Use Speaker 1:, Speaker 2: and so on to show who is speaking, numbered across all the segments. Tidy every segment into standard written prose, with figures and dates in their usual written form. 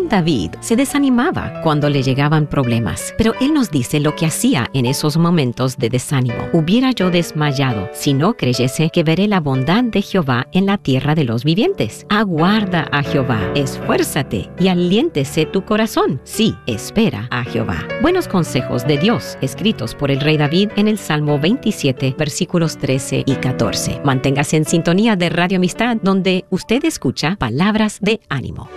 Speaker 1: aún David se desanimaba cuando le llegaban problemas, pero él nos dice lo que hacía en esos momentos de desánimo. Hubiera yo desmayado si no creyese que veré la bondad de Jehová en la tierra de los vivientes. Aguarda a Jehová, esfuérzate y aliéntese tu corazón. Sí, espera a Jehová. Buenos consejos de Dios, escritos por el rey David en el Salmo 27, versículos 13 y 14. Manténgase en sintonía de Radio Amistad, donde usted escucha palabras de ánimo.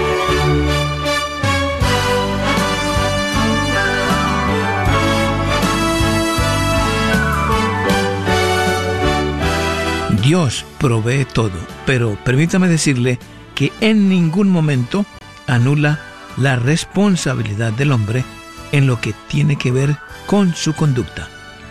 Speaker 2: Dios provee todo, pero permítame decirle que en ningún momento anula la responsabilidad del hombre en lo que tiene que ver con su conducta.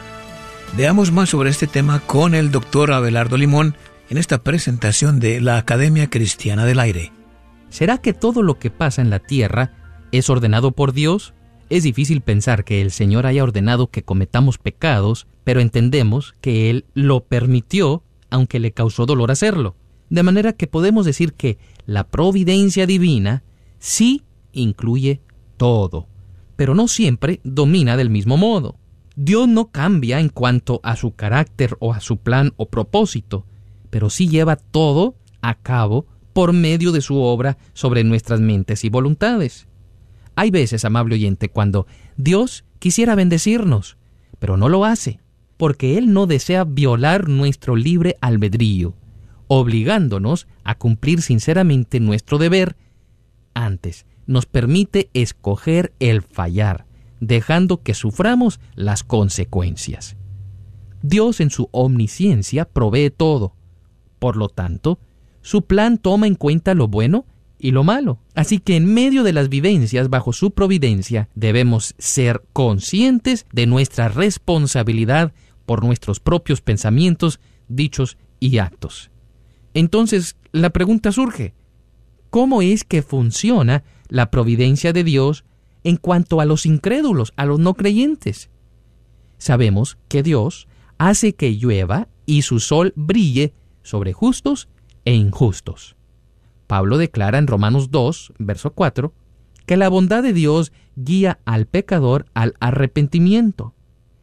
Speaker 2: Veamos más sobre este tema con el doctor Abelardo Limón en esta presentación de la Academia Cristiana del Aire.
Speaker 3: ¿Será que todo lo que pasa en la tierra es ordenado por Dios? Es difícil pensar que el Señor haya ordenado que cometamos pecados, pero entendemos que Él lo permitió, aunque le causó dolor hacerlo. De manera que podemos decir que la providencia divina sí incluye todo, pero no siempre domina del mismo modo. Dios no cambia en cuanto a su carácter o a su plan o propósito, pero sí lleva todo a cabo por medio de su obra sobre nuestras mentes y voluntades. Hay veces, amable oyente, cuando Dios quisiera bendecirnos, pero no lo hace, porque Él no desea violar nuestro libre albedrío, obligándonos a cumplir sinceramente nuestro deber. Antes, nos permite escoger el fallar, dejando que suframos las consecuencias. Dios en su omnisciencia provee todo. Por lo tanto, su plan toma en cuenta lo bueno y lo malo. Así que en medio de las vivencias bajo su providencia, debemos ser conscientes de nuestra responsabilidad por nuestros propios pensamientos, dichos y actos. Entonces, la pregunta surge: ¿cómo es que funciona la providencia de Dios en cuanto a los incrédulos, a los no creyentes? Sabemos que Dios hace que llueva y su sol brille sobre justos e injustos. Pablo declara en Romanos 2, verso 4, que la bondad de Dios guía al pecador al arrepentimiento.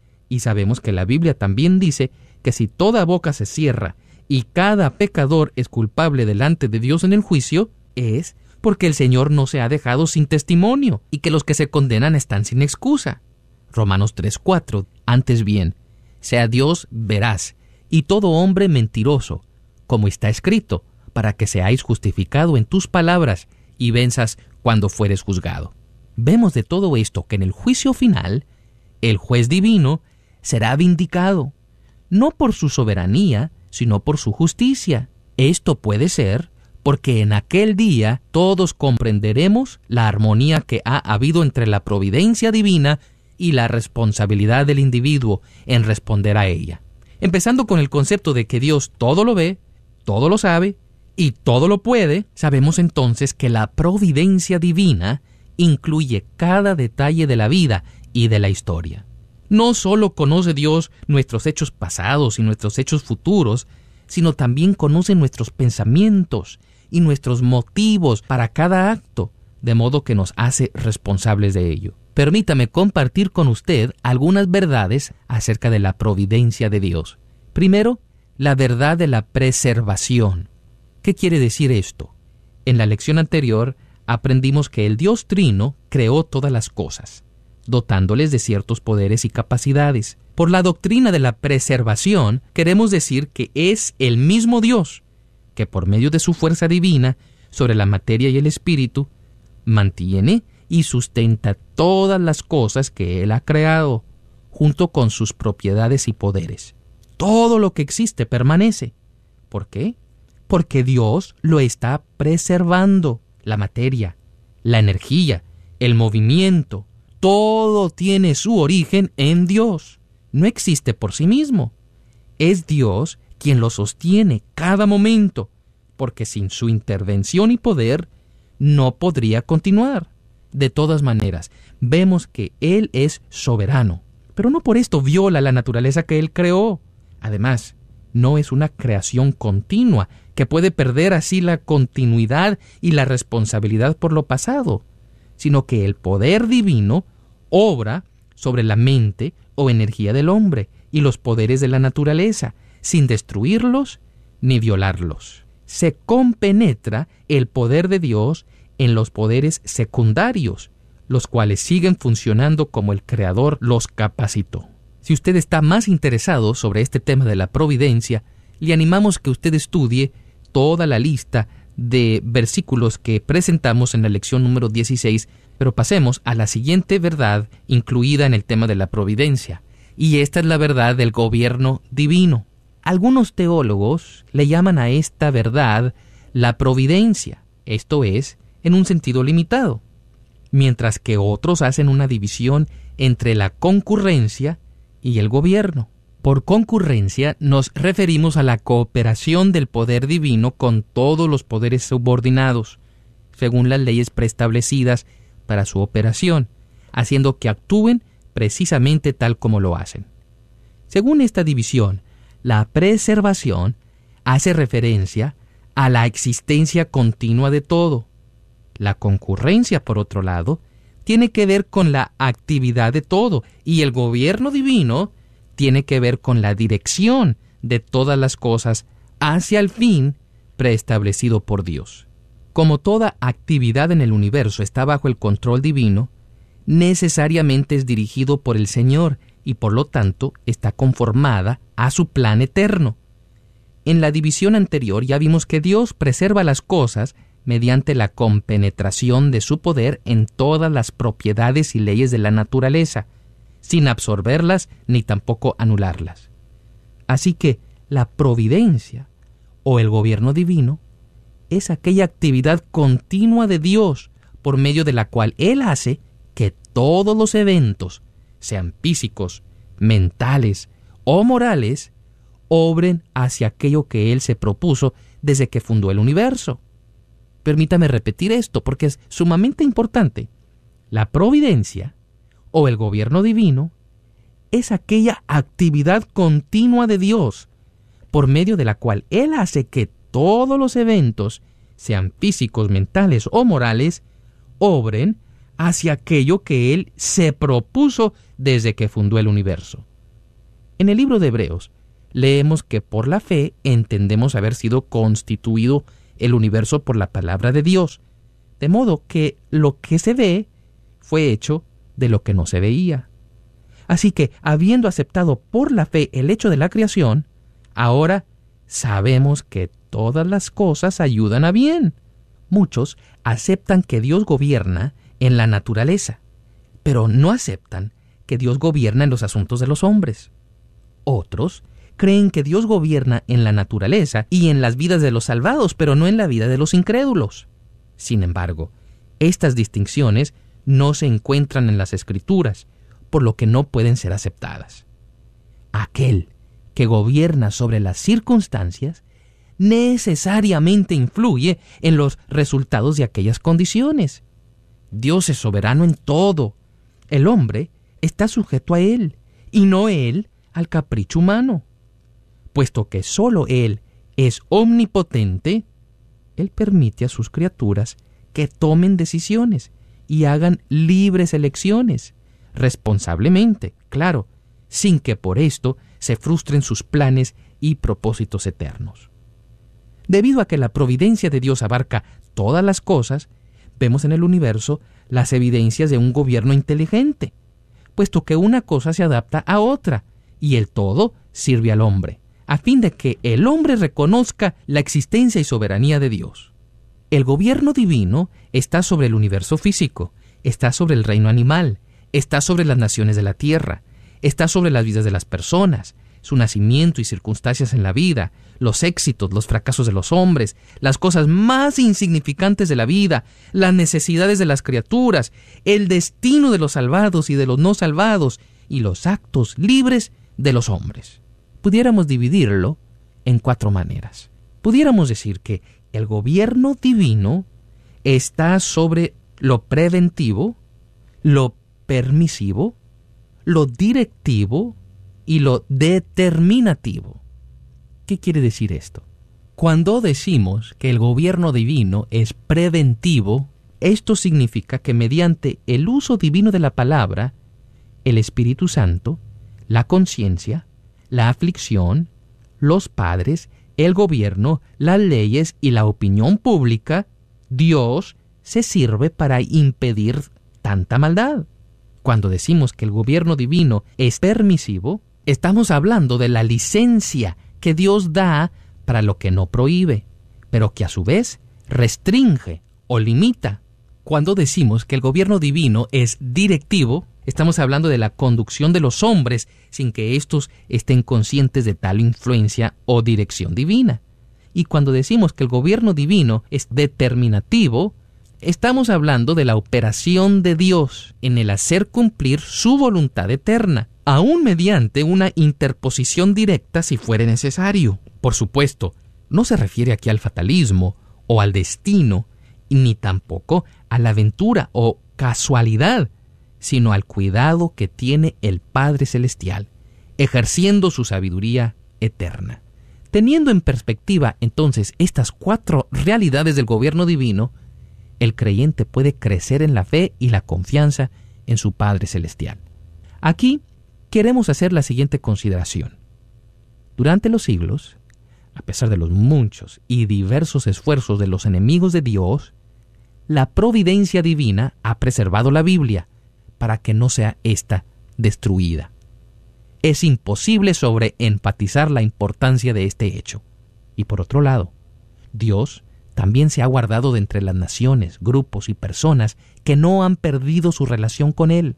Speaker 3: Y sabemos que la Biblia también dice que si toda boca se cierra y cada pecador es culpable delante de Dios en el juicio, es porque el Señor no se ha dejado sin testimonio y que los que se condenan están sin excusa. Romanos 3:4, antes bien, sea Dios veraz y todo hombre mentiroso, como está escrito, para que seáis justificado en tus palabras y venzas cuando fueres juzgado. Vemos de todo esto que en el juicio final, el juez divino será vindicado, no por su soberanía, sino por su justicia. Esto puede ser porque en aquel día todos comprenderemos la armonía que ha habido entre la providencia divina y la responsabilidad del individuo en responder a ella. Empezando con el concepto de que Dios todo lo ve, todo lo sabe y todo lo puede, sabemos entonces que la providencia divina incluye cada detalle de la vida y de la historia. No solo conoce Dios nuestros hechos pasados y nuestros hechos futuros, sino también conoce nuestros pensamientos y nuestros motivos para cada acto, de modo que nos hace responsables de ello. Permítame compartir con usted algunas verdades acerca de la providencia de Dios. Primero, la verdad de la preservación. ¿Qué quiere decir esto? En la lección anterior aprendimos que el Dios Trino creó todas las cosas, dotándoles de ciertos poderes y capacidades. Por la doctrina de la preservación, queremos decir que es el mismo Dios que por medio de su fuerza divina sobre la materia y el espíritu, mantiene y sustenta todas las cosas que Él ha creado, junto con sus propiedades y poderes. Todo lo que existe permanece. ¿Por qué? Porque Dios lo está preservando. La materia, la energía, el movimiento, todo tiene su origen en Dios. No existe por sí mismo. Es Dios quien lo sostiene cada momento, porque sin su intervención y poder no podría continuar. De todas maneras, vemos que Él es soberano, pero no por esto viola la naturaleza que Él creó. Además, no es una creación continua que puede perder así la continuidad y la responsabilidad por lo pasado. sino que el poder divino obra sobre la mente o energía del hombre y los poderes de la naturaleza, sin destruirlos ni violarlos. Se compenetra el poder de Dios en los poderes secundarios, los cuales siguen funcionando como el Creador los capacitó. Si usted está más interesado sobre este tema de la providencia, le animamos que usted estudie toda la lista de versículos que presentamos en la lección número 16, pero pasemos a la siguiente verdad incluida en el tema de la providencia, y esta es la verdad del gobierno divino. Algunos teólogos le llaman a esta verdad la providencia, esto es, en un sentido limitado, mientras que otros hacen una división entre la concurrencia y el gobierno. Por concurrencia nos referimos a la cooperación del poder divino con todos los poderes subordinados, según las leyes preestablecidas para su operación, haciendo que actúen precisamente tal como lo hacen. Según esta división, la preservación hace referencia a la existencia continua de todo. La concurrencia, por otro lado, tiene que ver con la actividad de todo, y el gobierno divino tiene que ver con la dirección de todas las cosas hacia el fin preestablecido por Dios. Como toda actividad en el universo está bajo el control divino, necesariamente es dirigido por el Señor y por lo tanto está conformada a su plan eterno. En la división anterior ya vimos que Dios preserva las cosas mediante la compenetración de su poder en todas las propiedades y leyes de la naturaleza, sin absorberlas ni tampoco anularlas. Así que la providencia o el gobierno divino es aquella actividad continua de Dios por medio de la cual Él hace que todos los eventos, sean físicos, mentales o morales, obren hacia aquello que Él se propuso desde que fundó el universo. Permítame repetir esto porque es sumamente importante. La providencia o el gobierno divino es aquella actividad continua de Dios por medio de la cual Él hace que todos los eventos, sean físicos, mentales o morales, obren hacia aquello que Él se propuso desde que fundó el universo. En el libro de Hebreos leemos que por la fe entendemos haber sido constituido el universo por la palabra de Dios, de modo que lo que se ve fue hecho de lo que no se veía. Así que, habiendo aceptado por la fe el hecho de la creación, ahora sabemos que todas las cosas ayudan a bien. Muchos aceptan que Dios gobierna en la naturaleza, pero no aceptan que Dios gobierna en los asuntos de los hombres. Otros creen que Dios gobierna en la naturaleza y en las vidas de los salvados, pero no en la vida de los incrédulos. Sin embargo, estas distinciones no se encuentran en las Escrituras, por lo que no pueden ser aceptadas. Aquel que gobierna sobre las circunstancias necesariamente influye en los resultados de aquellas condiciones. Dios es soberano en todo. El hombre está sujeto a Él, y no Él al capricho humano. Puesto que solo Él es omnipotente, Él permite a sus criaturas que tomen decisiones y hagan libres elecciones, responsablemente, claro, sin que por esto se frustren sus planes y propósitos eternos. Debido a que la providencia de Dios abarca todas las cosas, vemos en el universo las evidencias de un gobierno inteligente, puesto que una cosa se adapta a otra, y el todo sirve al hombre, a fin de que el hombre reconozca la existencia y soberanía de Dios. El gobierno divino está sobre el universo físico, está sobre el reino animal, está sobre las naciones de la tierra, está sobre las vidas de las personas, su nacimiento y circunstancias en la vida, los éxitos, los fracasos de los hombres, las cosas más insignificantes de la vida, las necesidades de las criaturas, el destino de los salvados y de los no salvados, y los actos libres de los hombres. Pudiéramos dividirlo en 4 maneras. Pudiéramos decir que el gobierno divino está sobre lo preventivo, lo permisivo, lo directivo y lo determinativo. ¿Qué quiere decir esto? Cuando decimos que el gobierno divino es preventivo, Esto significa que mediante el uso divino de la palabra, el Espíritu Santo, la conciencia, la aflicción, los padres, el gobierno, las leyes y la opinión pública, Dios se sirve para impedir tanta maldad. Cuando decimos que el gobierno divino es permisivo, estamos hablando de la licencia que Dios da para lo que no prohíbe, pero que a su vez restringe o limita. Cuando decimos que el gobierno divino es directivo, estamos hablando de la conducción de los hombres sin que éstos estén conscientes de tal influencia o dirección divina. Y cuando decimos que el gobierno divino es determinativo, estamos hablando de la operación de Dios en el hacer cumplir su voluntad eterna, aún mediante una interposición directa si fuere necesario. Por supuesto, no se refiere aquí al fatalismo o al destino, ni tampoco a la aventura o casualidad, sino al cuidado que tiene el Padre Celestial, ejerciendo su sabiduría eterna. Teniendo en perspectiva entonces estas 4 realidades del gobierno divino, el creyente puede crecer en la fe y la confianza en su Padre Celestial. Aquí queremos hacer la siguiente consideración. Durante los siglos, a pesar de los muchos y diversos esfuerzos de los enemigos de Dios, la providencia divina ha preservado la Biblia para que no sea ésta destruida. Es imposible sobreenfatizar la importancia de este hecho. Y por otro lado, Dios también se ha guardado de entre las naciones, grupos y personas que no han perdido su relación con Él,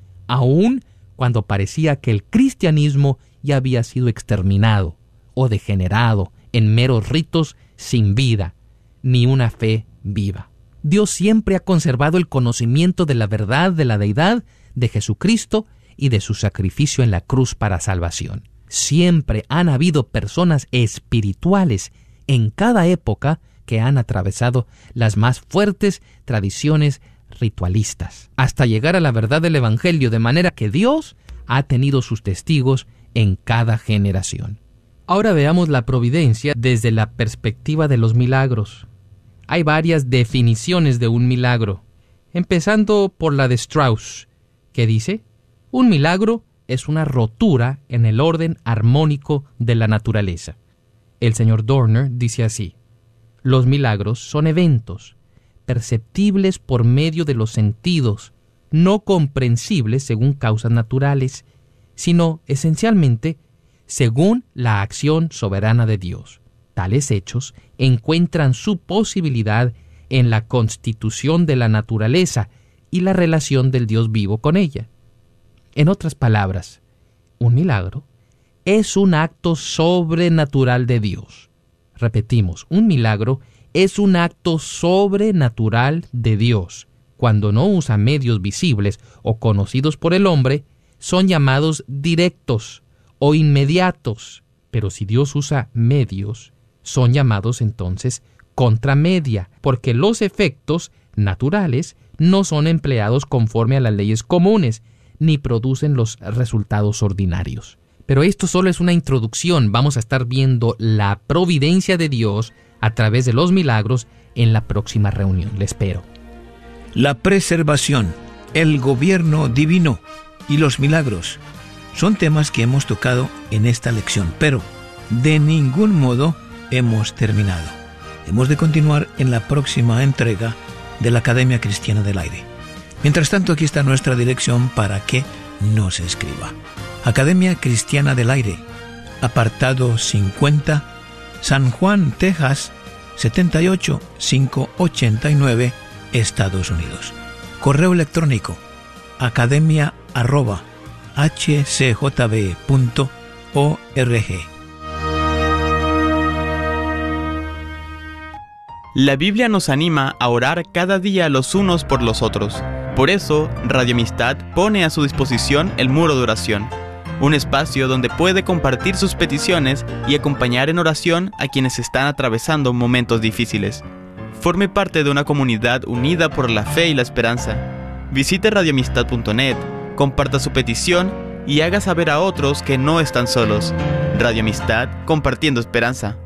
Speaker 3: aun cuando parecía que el cristianismo ya había sido exterminado o degenerado en meros ritos sin vida, ni una fe viva. Dios siempre ha conservado el conocimiento de la verdad de la deidad de Jesucristo y de su sacrificio en la cruz para salvación. Siempre han habido personas espirituales en cada época que han atravesado las más fuertes tradiciones ritualistas, hasta llegar a la verdad del Evangelio, de manera que Dios ha tenido sus testigos en cada generación. Ahora veamos la providencia desde la perspectiva de los milagros. Hay varias definiciones de un milagro, empezando por la de Strauss, que dice: un milagro es una rotura en el orden armónico de la naturaleza. El señor Dorner dice así: los milagros son eventos perceptibles por medio de los sentidos, no comprensibles según causas naturales, sino esencialmente según la acción soberana de Dios. Tales hechos encuentran su posibilidad en la constitución de la naturaleza y la relación del Dios vivo con ella. En otras palabras, un milagro es un acto sobrenatural de Dios. Repetimos, un milagro es un acto sobrenatural de Dios. Cuando no usa medios visibles o conocidos por el hombre, son llamados directos o inmediatos. Pero si Dios usa medios, son llamados entonces contramedia, porque los efectos naturales no son empleados conforme a las leyes comunes, ni producen los resultados ordinarios. Pero esto solo es una introducción. Vamos a estar viendo la providencia de Dios a través de los milagros en la próxima reunión. Le espero.
Speaker 2: La preservación, el gobierno divino y los milagros son temas que hemos tocado en esta lección, pero de ningún modo hemos terminado. Hemos de continuar en la próxima entrega de la Academia Cristiana del Aire. Mientras tanto, aquí está nuestra dirección para que nos escriba. Academia Cristiana del Aire, apartado 50, San Juan, Texas, 78589, Estados Unidos. Correo electrónico, academia@hcjb.org.
Speaker 4: La Biblia nos anima a orar cada día los unos por los otros. Por eso, Radio Amistad pone a su disposición el muro de oración, un espacio donde puede compartir sus peticiones y acompañar en oración a quienes están atravesando momentos difíciles. Forme parte de una comunidad unida por la fe y la esperanza. Visite radioamistad.net, comparta su petición y haga saber a otros que no están solos. Radio Amistad, compartiendo esperanza.